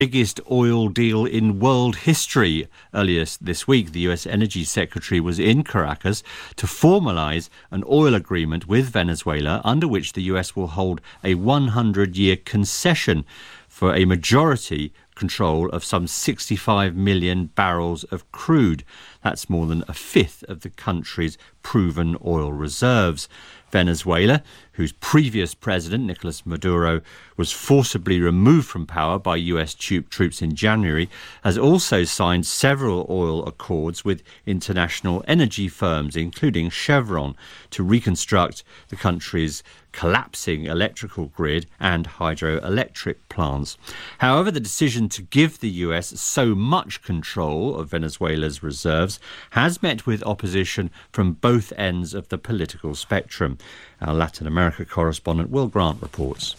Biggest oil deal in world history. Earlier this week, the US Energy Secretary was in Caracas to formalise an oil agreement with Venezuela under which the US will hold a 100-year concession for a majority control of some 65 million barrels of crude. That's more than a fifth of the country's proven oil reserves. Venezuela, whose previous president, Nicolas Maduro, was forcibly removed from power by US troops in January, has also signed several oil accords with international energy firms, including Chevron, to reconstruct the country's collapsing electrical grid and hydroelectric plants. However, the decision to give the US so much control of Venezuela's reserves has met with opposition from both ends of the political spectrum. Our Latin America correspondent Will Grant reports.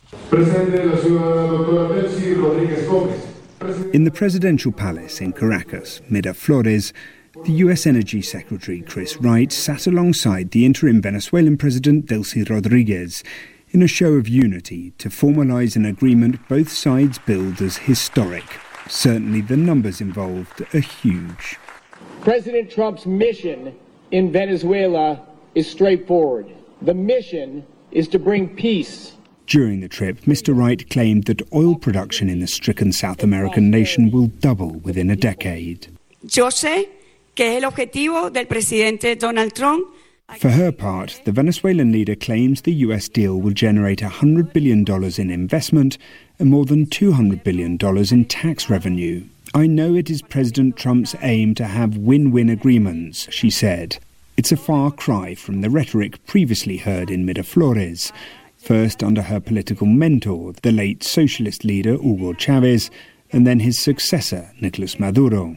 In the presidential palace in Caracas, Miraflores, the US Energy Secretary Chris Wright sat alongside the interim Venezuelan president Delcy Rodriguez in a show of unity to formalise an agreement both sides billed as historic. Certainly the numbers involved are huge. President Trump's mission in Venezuela is straightforward. The mission is to bring peace. During the trip, Mr. Wright claimed that oil production in the stricken South American nation will double within a decade. Yo sé que es el objetivo del presidente Donald Trump. For her part, the Venezuelan leader claims the US deal will generate $100 billion in investment and more than $200 billion in tax revenue. I know it is President Trump's aim to have win-win agreements, she said. It's a far cry from the rhetoric previously heard in Miraflores, first under her political mentor, the late socialist leader Hugo Chavez, and then his successor, Nicolas Maduro.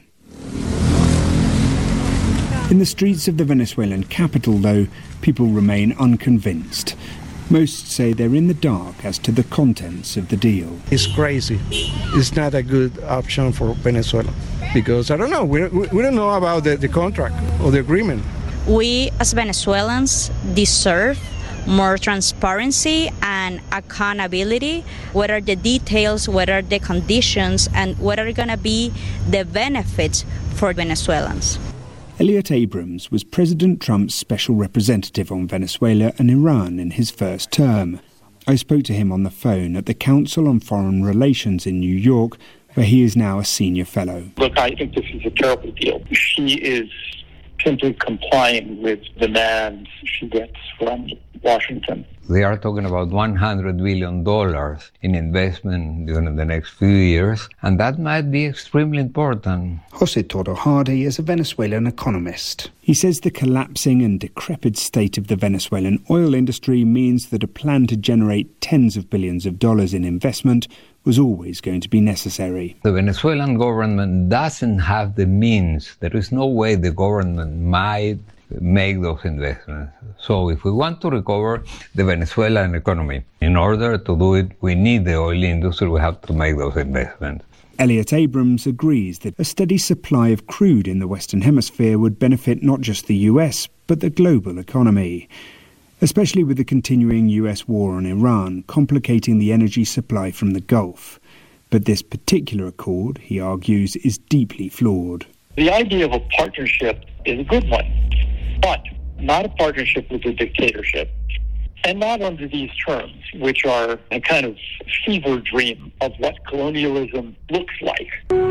In the streets of the Venezuelan capital, though, people remain unconvinced. Most say they're in the dark as to the contents of the deal. It's crazy. It's not a good option for Venezuela because, I don't know, we don't know about the contract or the agreement. We as Venezuelans deserve more transparency and accountability. What are the details, what are the conditions, and what are going to be the benefits for Venezuelans? Elliot Abrams was President Trump's special representative on Venezuela and Iran in his first term. I spoke to him on the phone at the Council on Foreign Relations in New York, where he is now a senior fellow. Look, I think this is a terrible deal. She is simply complying with demands she gets from Washington. They are talking about $100 billion in investment during the next few years, and that might be extremely important. José Toro Hardy is a Venezuelan economist. He says the collapsing and decrepit state of the Venezuelan oil industry means that a plan to generate tens of billions of dollars in investment was always going to be necessary. The Venezuelan government doesn't have the means. There is no way the government might make those investments. So if we want to recover the Venezuelan economy, in order to do it, we need the oil industry. We have to make those investments. Elliot Abrams agrees that a steady supply of crude in the Western Hemisphere would benefit not just the US, but the global economy, especially with the continuing US war on Iran complicating the energy supply from the Gulf. But this particular accord, he argues, is deeply flawed. The idea of a partnership is a good one, but not a partnership with a dictatorship, and not under these terms, which are a kind of fever dream of what colonialism looks like.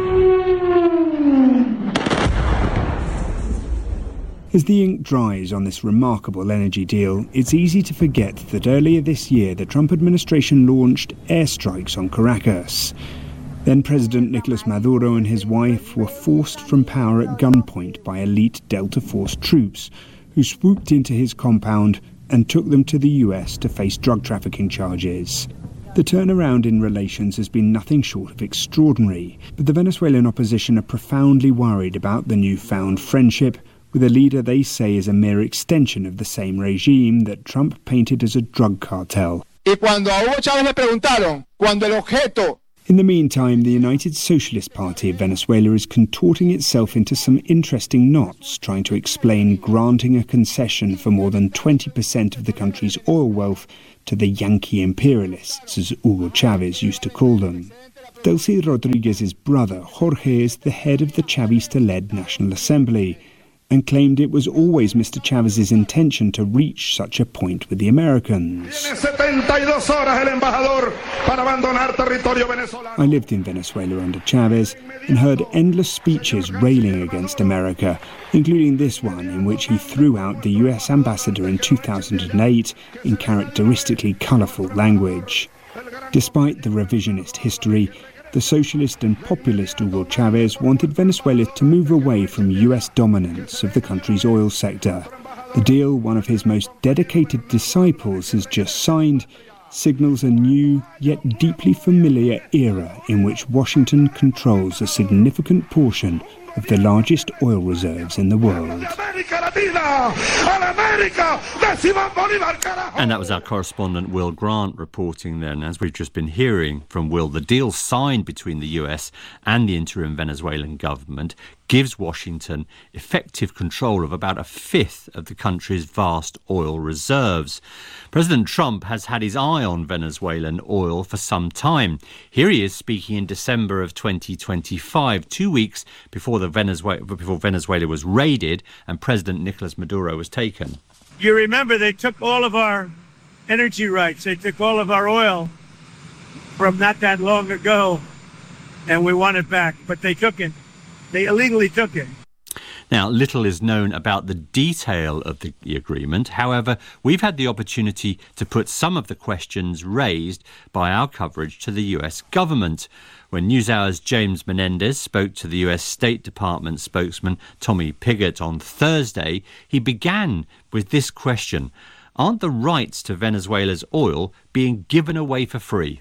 As the ink dries on this remarkable energy deal, it's easy to forget that earlier this year the Trump administration launched airstrikes on Caracas. Then President Nicolas Maduro and his wife were forced from power at gunpoint by elite Delta Force troops, who swooped into his compound and took them to the US to face drug trafficking charges. The turnaround in relations has been nothing short of extraordinary, but the Venezuelan opposition are profoundly worried about the newfound friendship with a leader they say is a mere extension of the same regime that Trump painted as a drug cartel. Y cuando a Hugo Chávez le preguntaron, cuando el objeto. In the meantime, the United Socialist Party of Venezuela is contorting itself into some interesting knots, trying to explain granting a concession for more than 20% of the country's oil wealth to the Yankee imperialists, as Hugo Chavez used to call them. Delcy Rodriguez's brother, Jorge, is the head of the Chavista-led National Assembly and claimed it was always Mr. Chavez's intention to reach such a point with the Americans. I lived in Venezuela under Chavez and heard endless speeches railing against America, including this one in which he threw out the US ambassador in 2008 in characteristically colourful language. Despite the revisionist history, the socialist and populist Hugo Chavez wanted Venezuela to move away from US dominance of the country's oil sector. The deal one of his most dedicated disciples has just signed signals a new, yet deeply familiar era in which Washington controls a significant portion of the largest oil reserves in the world. And that was our correspondent Will Grant reporting then. As we've just been hearing from Will, the deal signed between the US and the interim Venezuelan government gives Washington effective control of about a fifth of the country's vast oil reserves. President Trump has had his eye on Venezuelan oil for some time. Here he is speaking in December of 2025, 2 weeks before Venezuela was raided and President Nicolas Maduro was taken. You remember they took all of our energy rights. They took all of our oil from not that long ago, and we want it back. But they took it. They illegally took it. Now, little is known about the detail of the agreement. However, we've had the opportunity to put some of the questions raised by our coverage to the US government. When NewsHour's James Menendez spoke to the US State Department spokesman Tommy Pigott on Thursday, he began with this question: aren't the rights to Venezuela's oil being given away for free?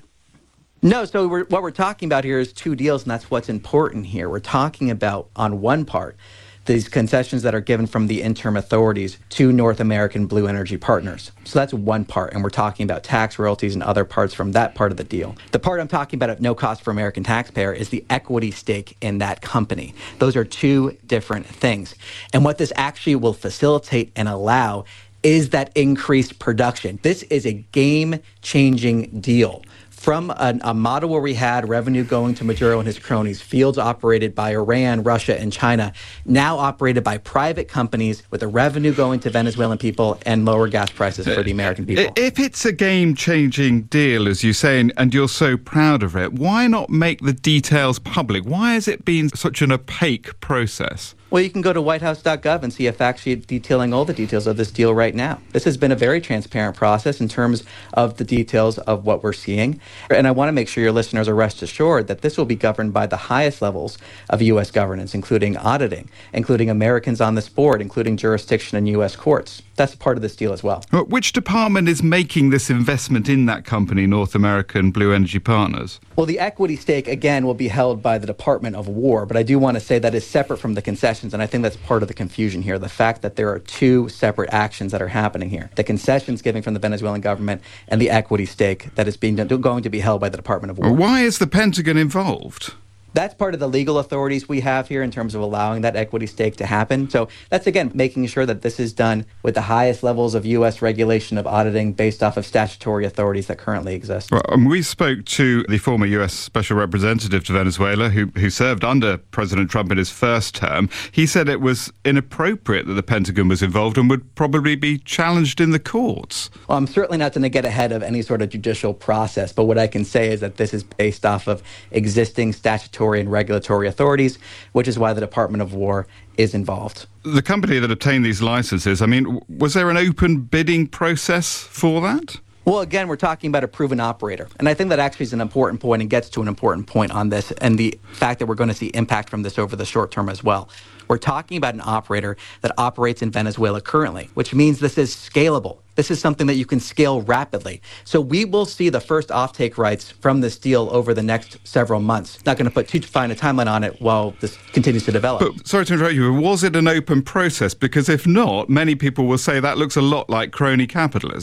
No, so what we're talking about here is two deals, and that's what's important here. We're talking about, on one part, these concessions that are given from the interim authorities to North American Blue Energy Partners. So that's one part, and we're talking about tax royalties and other parts from that part of the deal. The part I'm talking about at no cost for American taxpayer is the equity stake in that company. Those are two different things. And what this actually will facilitate and allow is that increased production. This is a game-changing deal. From a model where we had revenue going to Maduro and his cronies, fields operated by Iran, Russia, and China, now operated by private companies with the revenue going to Venezuelan people and lower gas prices for the American people. If it's a game-changing deal, as you say, and you're so proud of it, why not make the details public? Why has it been such an opaque process? Well, you can go to whitehouse.gov and see a fact sheet detailing all the details of this deal right now. This has been a very transparent process in terms of the details of what we're seeing. And I want to make sure your listeners are rest assured that this will be governed by the highest levels of U.S. governance, including auditing, including Americans on this board, including jurisdiction in U.S. courts. That's part of this deal as well. Which department is making this investment in that company, North American Blue Energy Partners? Well, the equity stake, again, will be held by the Department of War, but I do want to say that is separate from the concessions, and I think that's part of the confusion here, the fact that there are two separate actions that are happening here. The concessions given from the Venezuelan government and the equity stake that is going to be held by the Department of War. Why is the Pentagon involved? That's part of the legal authorities we have here in terms of allowing that equity stake to happen. So that's, again, making sure that this is done with the highest levels of U.S. regulation of auditing based off of statutory authorities that currently exist. Well, we spoke to the former U.S. Special Representative to Venezuela who served under President Trump in his first term. He said it was inappropriate that the Pentagon was involved and would probably be challenged in the courts. Well, I'm certainly not going to get ahead of any sort of judicial process, but what I can say is that this is based off of existing statutory and regulatory authorities, which is why the Department of War is involved. The company that obtained these licenses, I mean, was there an open bidding process for that? Well, again, we're talking about a proven operator. And I think that actually is an important point and gets to an important point on this and the fact that we're going to see impact from this over the short term as well. We're talking about an operator that operates in Venezuela currently, which means this is scalable. This is something that you can scale rapidly. So we will see the first offtake rights from this deal over the next several months. Not going to put too fine a timeline on it while this continues to develop. But sorry to interrupt you, was it an open process? Because if not, many people will say that looks a lot like crony capitalism.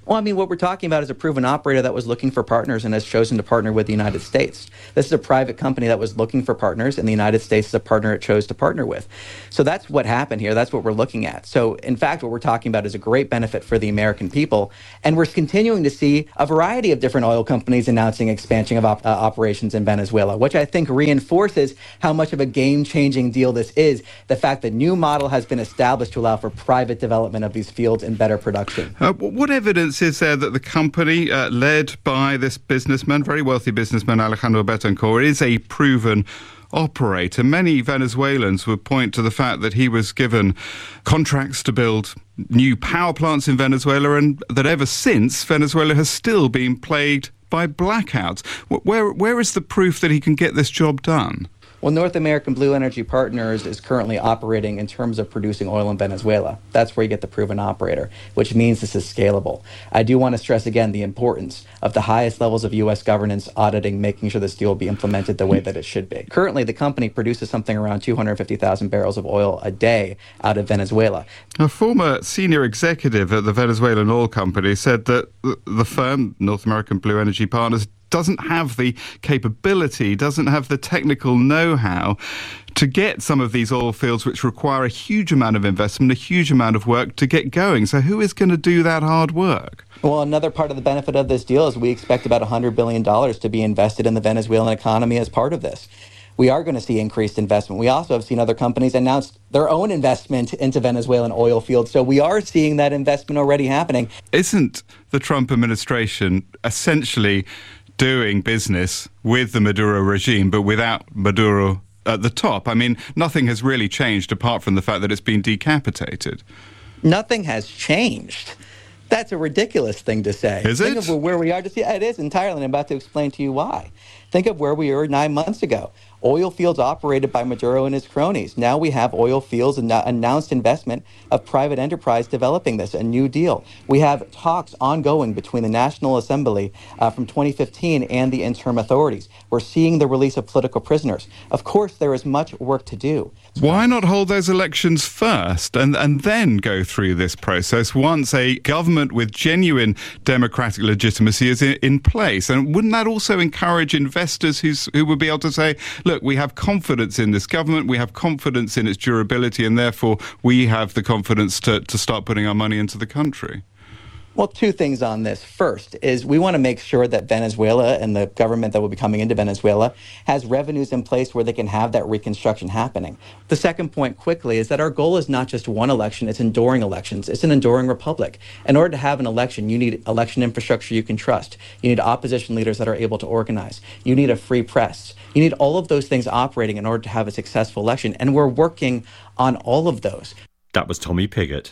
Well, I mean, what we're talking about is a proven operator that was looking for partners and has chosen to partner with the United States. This is a private company that was looking for partners, and the United States is a partner it chose to partner with. So that's what happened here. That's what we're looking at. So, in fact, what we're talking about is a great benefit for the American people. And we're continuing to see a variety of different oil companies announcing expansion of operations in Venezuela, which I think reinforces how much of a game-changing deal this is. The fact that new model has been established to allow for private development of these fields and better production. What evidence is there that the company led by this businessman, very wealthy businessman, Alejandro Betancourt, is a proven operator? Many Venezuelans would point to the fact that he was given contracts to build new power plants in Venezuela, and that ever since, Venezuela has still been plagued by blackouts. Where is the proof that he can get this job done? Well, North American Blue Energy Partners is currently operating in terms of producing oil in Venezuela. That's where you get the proven operator, which means this is scalable. I do want to stress again the importance of the highest levels of U.S. governance auditing, making sure this deal will be implemented the way that it should be. Currently, the company produces something around 250,000 barrels of oil a day out of Venezuela. A former senior executive at the Venezuelan oil company said that the firm, North American Blue Energy Partners, doesn't have the capability, doesn't have the technical know-how to get some of these oil fields which require a huge amount of investment, a huge amount of work to get going. So who is going to do that hard work? Well, another part of the benefit of this deal is we expect about $100 billion to be invested in the Venezuelan economy as part of this. We are going to see increased investment. We also have seen other companies announce their own investment into Venezuelan oil fields. So we are seeing that investment already happening. Isn't the Trump administration essentially doing business with the Maduro regime, but without Maduro at the top? I mean, nothing has really changed apart from the fact that it's been decapitated. Nothing has changed. That's a ridiculous thing to say. Is it? Think of where we are. It is entirely, and I'm about to explain to you why. Think of where we were 9 months ago. Oil fields operated by Maduro and his cronies. Now we have oil fields and announced investment of private enterprise developing this, a new deal. We have talks ongoing between the National Assembly from 2015 and the interim authorities. We're seeing the release of political prisoners. Of course, there is much work to do. Why not hold those elections first and then go through this process once a government with genuine democratic legitimacy is in place? And wouldn't that also encourage investors who would be able to say, look, we have confidence in this government, we have confidence in its durability, and therefore we have the confidence to start putting our money into the country? Well, two things on this. First is we want to make sure that Venezuela and the government that will be coming into Venezuela has revenues in place where they can have that reconstruction happening. The second point quickly is that our goal is not just one election, it's enduring elections. It's an enduring republic. In order to have an election, you need election infrastructure you can trust. You need opposition leaders that are able to organize. You need a free press. You need all of those things operating in order to have a successful election. And we're working on all of those. That was Tommy Pigott.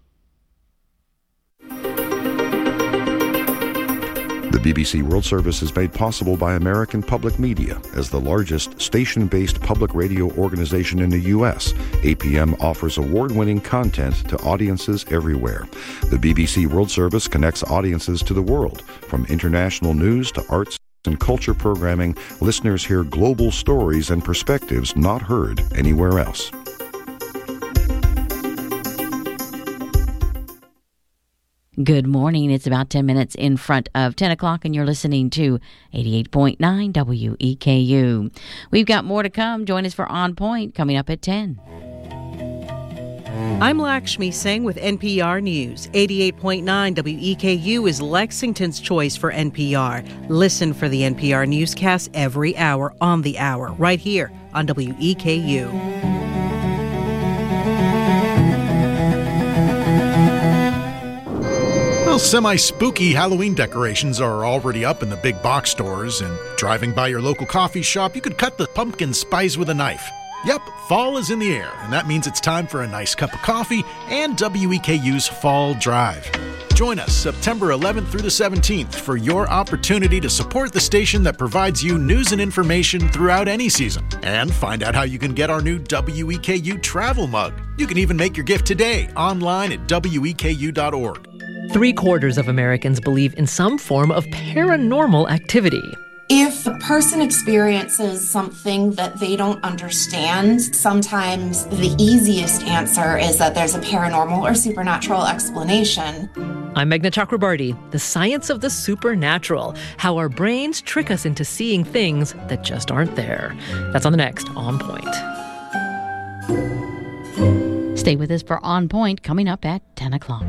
The BBC World Service is made possible by American Public Media. As the largest station-based public radio organization in the U.S., APM offers award-winning content to audiences everywhere. The BBC World Service connects audiences to the world. From international news to arts and culture programming, listeners hear global stories and perspectives not heard anywhere else. Good morning. It's about 10 minutes in front of 10 o'clock, and you're listening to 88.9 WEKU. We've got more to come. Join us for On Point coming up at 10. I'm Lakshmi Singh with NPR News. 88.9 WEKU is Lexington's choice for NPR. Listen for the NPR newscast every hour on the hour, right here on WEKU. Semi-spooky Halloween decorations are already up in the big box stores, and driving by your local coffee shop, you could cut the pumpkin spice with a knife. Yep, fall is in the air, and that means it's time for a nice cup of coffee and WEKU's Fall Drive. Join us September 11th through the 17th for your opportunity to support the station that provides you news and information throughout any season. And find out how you can get our new WEKU travel mug. You can even make your gift today online at weku.org. 3/4 of Americans believe in some form of paranormal activity. If a person experiences something that they don't understand, sometimes the easiest answer is that there's a paranormal or supernatural explanation. I'm Meghna Chakrabarty. The science of the supernatural, how our brains trick us into seeing things that just aren't there. That's on the next On Point. Stay with us for On Point, coming up at 10 o'clock.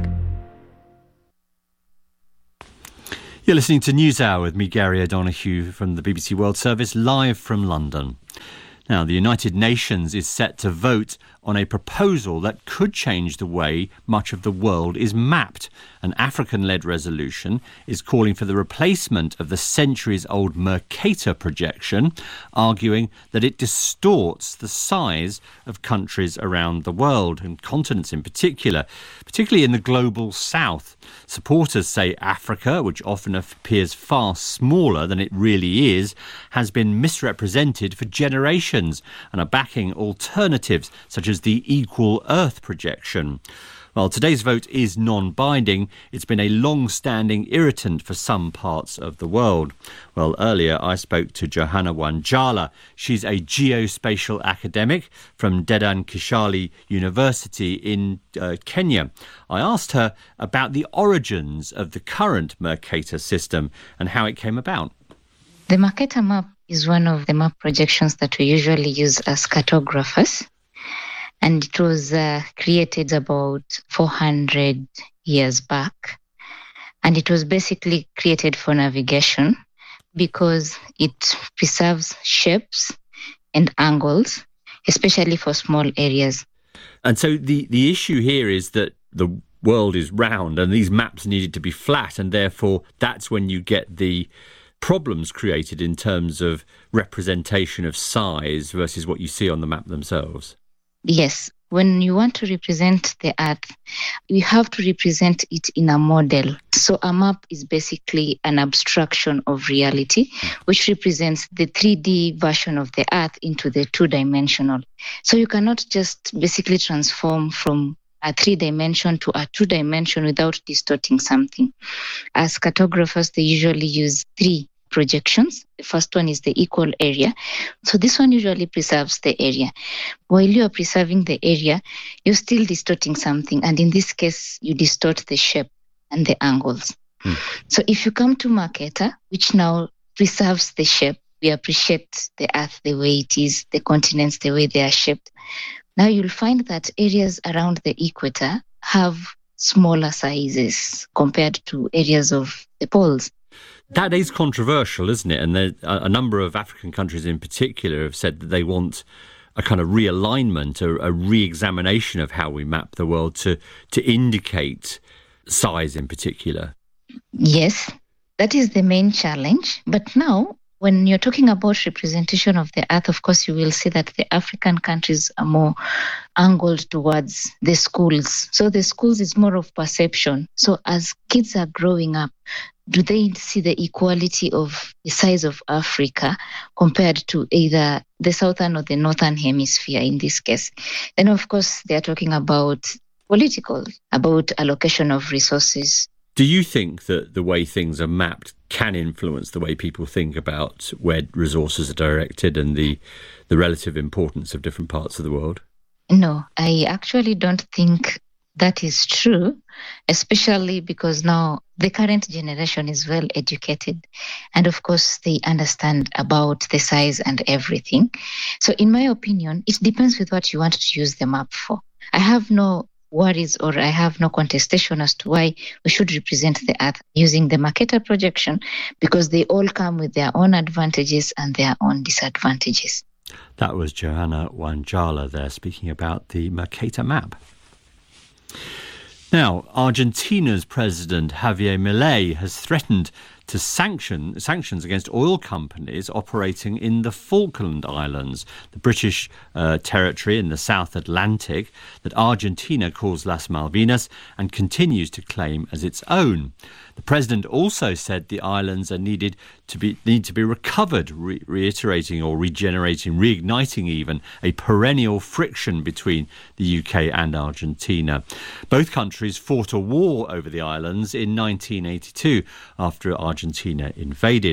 You're listening to NewsHour with me, Gary O'Donoghue, from the BBC World Service, live from London. Now, the United Nations is set to vote on a proposal that could change the way much of the world is mapped. An African-led resolution is calling for the replacement of the centuries-old Mercator projection, arguing that it distorts the size of countries around the world, and continents in particular, particularly in the global south. Supporters say Africa, which often appears far smaller than it really is, has been misrepresented for generations and are backing alternatives such as the Equal Earth projection. While today's vote is non-binding, it's been a long-standing irritant for some parts of the world. Well, earlier I spoke to Johanna Wanjala. She's a geospatial academic from Dedan Kishali University in Kenya. I asked her about the origins of the current Mercator system and how it came about. The Mercator map is one of the map projections that we usually use as cartographers. And it was created about 400 years back. And it was basically created for navigation because it preserves shapes and angles, especially for small areas. And so the issue here is that the world is round and these maps needed to be flat, and therefore that's when you get the problems created in terms of representation of size versus what you see on the map themselves. Yes, when you want to represent the Earth, you have to represent it in a model. So a map is basically an abstraction of reality, which represents the 3D version of the Earth into the two-dimensional. So you cannot just basically transform from a 3-dimension to a 2-dimension without distorting something. As cartographers, they usually use 3 projections. The first one is the equal area. So this one usually preserves the area. While you are preserving the area, you're still distorting something. And in this case, you distort the shape and the angles. So if you come to Mercator, which now preserves the shape, we appreciate the Earth the way it is, the continents the way they are shaped. Now you'll find that areas around the equator have smaller sizes compared to areas of the poles. That is controversial, isn't it? And there, a number of African countries in particular have said that they want a kind of realignment, a re-examination of how we map the world to indicate size in particular. Yes, that is the main challenge. But now, when you're talking about representation of the Earth, of course, you will see that the African countries are more angled towards the schools. So the schools is more of perception. So as kids are growing up, do they see the equality of the size of Africa compared to either the southern or the northern hemisphere in this case? Then, of course, they are talking about political, about allocation of resources. Do you think that the way things are mapped can influence the way people think about where resources are directed and the relative importance of different parts of the world? No, I actually don't think that is true, especially because now the current generation is well educated. And of course, they understand about the size and everything. So in my opinion, it depends with what you want to use the map for. I have no worries or I have no contestation as to why we should represent the Earth using the Mercator projection, because they all come with their own advantages and their own disadvantages. That was Johanna Wanjala there speaking about the Mercator map. Now, Argentina's President Javier Milei has threatened to sanctions against oil companies operating in the Falkland Islands, the British territory in the South Atlantic that Argentina calls Las Malvinas and continues to claim as its own. The president also said the islands are need to be recovered, reiterating or regenerating, reigniting even a perennial friction between the UK and Argentina. Both countries fought a war over the islands in 1982 after Argentina invaded.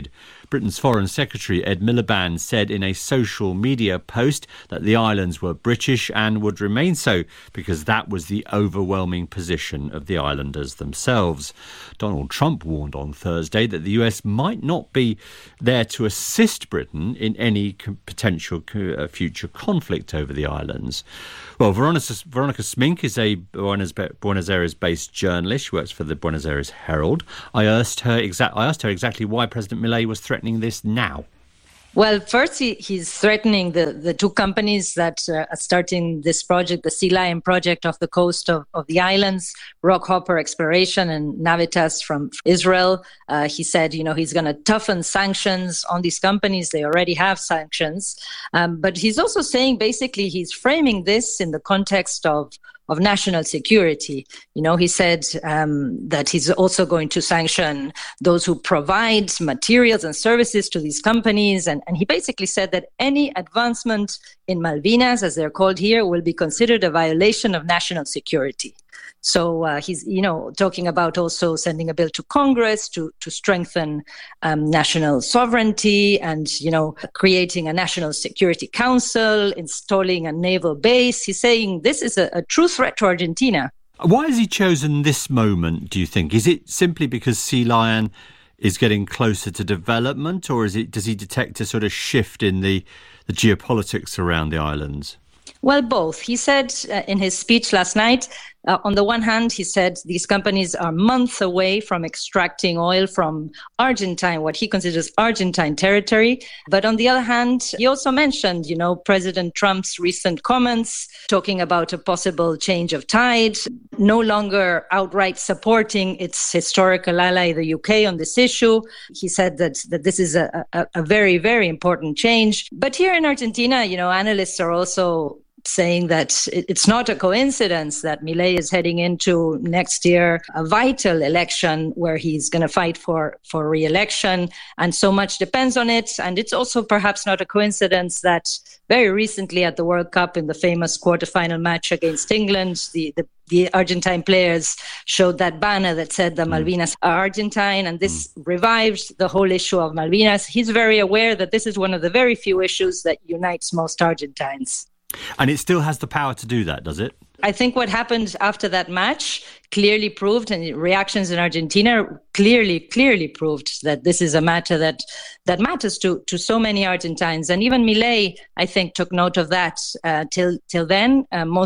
Britain's Foreign Secretary Ed Miliband said in a social media post that the islands were British and would remain so because that was the overwhelming position of the islanders themselves. Donald Trump warned on Thursday that the US might not be there to assist Britain in any potential future conflict over the islands. Well, Veronica Smink is a Buenos Aires-based journalist. She works for the Buenos Aires Herald. I asked her exactly why President Milei was threatening this now. Well, first, he's threatening the two companies that are starting this project, the Sea Lion project off the coast of the islands, Rockhopper Exploration and Navitas from Israel. He said, he's going to toughen sanctions on these companies. They already have sanctions. But he's also saying, basically, he's framing this in the context of national security. He said that he's also going to sanction those who provide materials and services to these companies. And he basically said that any advancement in Malvinas, as they're called here, will be considered a violation of national security. So he's, talking about also sending a bill to Congress to strengthen national sovereignty and, creating a national security council, installing a naval base. He's saying this is a true threat to Argentina. Why has he chosen this moment, do you think? Is it simply because Sea Lion is getting closer to development, or does he detect a sort of shift in the geopolitics around the islands? Well, both. He said in his speech last night, on the one hand, he said these companies are months away from extracting oil from Argentine, what he considers Argentine territory. But on the other hand, he also mentioned, President Trump's recent comments talking about a possible change of tide, no longer outright supporting its historical ally, the UK, on this issue. He said that this is a very, very important change. But here in Argentina, analysts are also saying that it's not a coincidence that Milei is heading into next year a vital election where he's going to fight for re-election, and so much depends on it. And it's also perhaps not a coincidence that very recently at the World Cup, in the famous quarterfinal match against England, the Argentine players showed that banner that said the Malvinas are Argentine, and this revived the whole issue of Malvinas. He's very aware that this is one of the very few issues that unites most Argentines. And it still has the power to do that, does it? I think what happened after that match clearly proved, and reactions in Argentina clearly proved that this is a matter that matters to so many Argentines. And even Milei, I think, took note of that. Till then,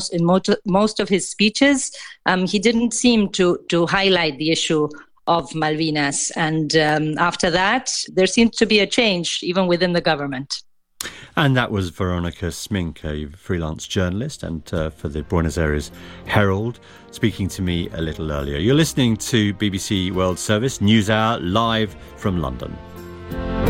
most of his speeches, he didn't seem to highlight the issue of Malvinas. And after that, there seemed to be a change even within the government. And that was Veronica Smink, a freelance journalist and for the Buenos Aires Herald, speaking to me a little earlier. You're listening to BBC World Service News Hour live from London.